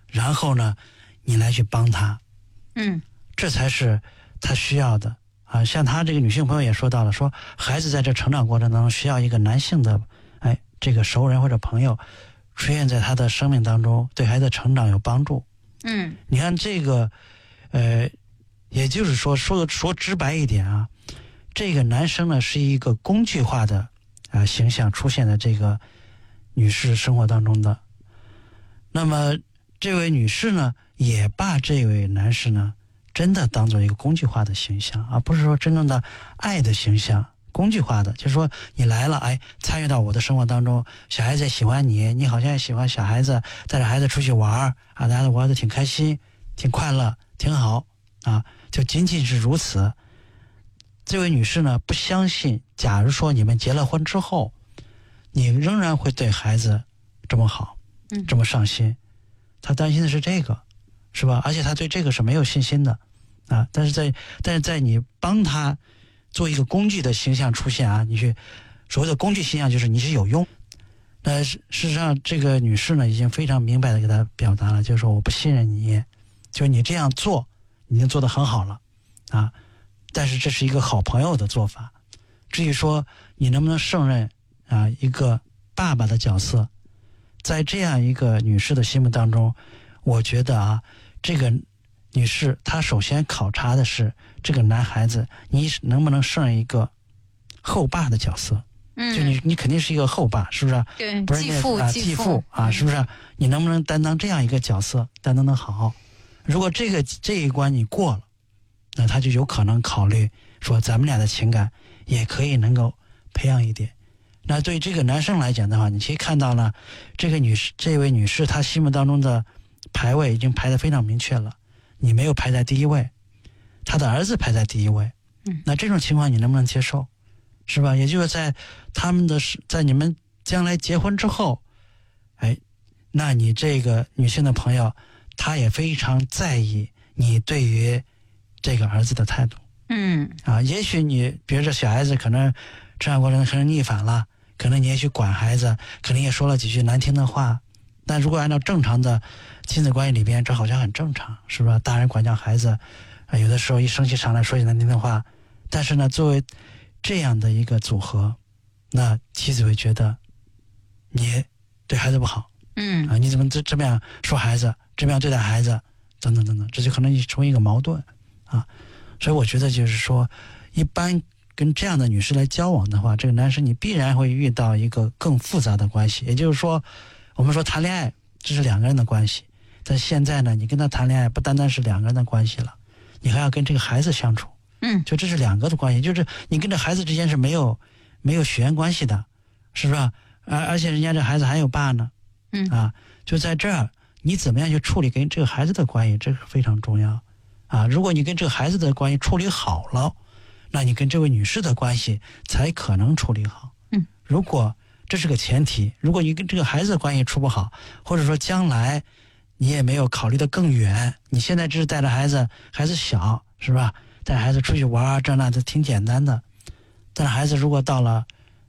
然后呢你来去帮他，这才是他需要的啊。像他这个女性朋友也说到了，说孩子在这成长过程当中需要一个男性的这个熟人或者朋友出现在他的生命当中，对孩子成长有帮助。你看这个也就是说直白一点啊，这个男生呢是一个工具化的形象出现在这个女士生活当中的，那么这位女士呢也把这位男士呢真的当做一个工具化的形象，而不是说真正的爱的形象。工具化的就是说你来了参与到我的生活当中，小孩子也喜欢你，你好像也喜欢小孩子，带着孩子出去玩大家都玩得挺开心挺快乐挺好就仅仅是如此。这位女士呢不相信假如说你们结了婚之后你仍然会对孩子这么好这么上心，她担心的是这个，是吧？而且她对这个是没有信心的但是在你帮她做一个工具的形象出现你去所谓的工具形象就是你是有用。那事实上这个女士呢已经非常明白的给她表达了，就是说我不信任你，就是你这样做已经做得很好了但是这是一个好朋友的做法。至于说你能不能胜任一个爸爸的角色，在这样一个女士的心目当中，我觉得这个女士她首先考察的是这个男孩子你能不能胜任一个后爸的角色。就你肯定是一个后爸，是不是？ 对， 不是继父是不是？你能不能担当这样一个角色，担当得好？如果这一关你过了，那他就有可能考虑说咱们俩的情感也可以能够培养一点。那对这个男生来讲的话，你可以看到了这位女士她心目当中的排位已经排得非常明确了，你没有排在第一位，她的儿子排在第一位。那这种情况你能不能接受？是吧？也就是在你们将来结婚之后那你这个女性的朋友她也非常在意你对于这个儿子的态度。也许你比如说小孩子可能成长过程中可能逆反了，可能你也去管孩子，可能也说了几句难听的话，但如果按照正常的亲子关系里边，这好像很正常，是吧？大人管教孩子有的时候一生气上来说句难听的话，但是呢作为这样的一个组合，那妻子会觉得你对孩子不好你怎么这么样说孩子，这么样对待孩子等等等等，这就可能成为一个矛盾所以我觉得就是说一般跟这样的女士来交往的话，这个男生你必然会遇到一个更复杂的关系。也就是说我们说谈恋爱这是两个人的关系，但现在呢你跟他谈恋爱不单单是两个人的关系了，你还要跟这个孩子相处就这是两个的关系，就是你跟这孩子之间是没有血缘关系的，是吧？而且人家这孩子还有爸呢就在这儿你怎么样去处理跟这个孩子的关系，这是非常重要如果你跟这个孩子的关系处理好了，那你跟这位女士的关系才可能处理好如果这是个前提，如果你跟这个孩子的关系处不好，或者说将来你也没有考虑得更远，你现在只是带着孩子小，是吧？带孩子出去玩这那的挺简单的，但是孩子如果到了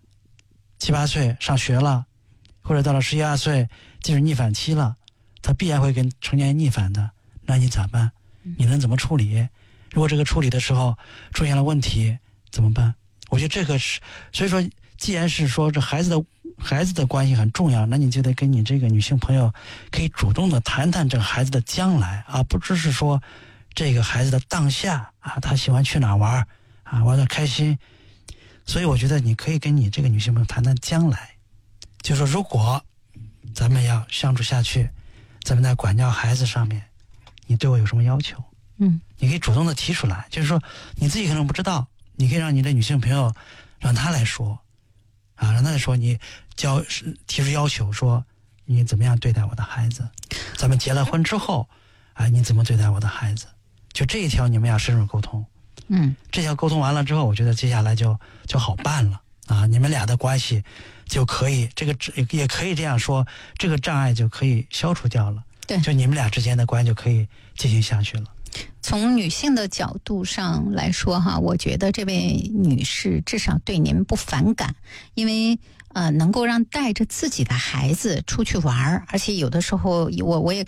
7、8岁上学了，或者到了11、12岁进入逆反期了，他必然会跟成年人逆反的，那你咋办？你能怎么处理？如果这个处理的时候出现了问题怎么办？我觉得这个是，所以说既然是说这孩子的关系很重要，那你就得跟你这个女性朋友可以主动的谈谈这个孩子的将来不只是说这个孩子的当下他喜欢去哪玩玩得开心。所以我觉得你可以跟你这个女性朋友谈谈将来，就说如果咱们要相处下去，咱们在管教孩子上面你对我有什么要求你可以主动的提出来，就是说你自己可能不知道，你可以让你的女性朋友让她来说让她来说，你提出要求说你怎么样对待我的孩子，咱们结了婚之后你怎么对待我的孩子，就这一条你们要深入沟通这条沟通完了之后，我觉得接下来就好办了你们俩的关系就可以也可以这样说，这个障碍就可以消除掉了， 对， 就你们俩之间的关系就可以进行下去了。 从女性的角度上来说我觉得这位女士至少对您不反感，因为能够让带着自己的孩子出去玩，而且有的时候我也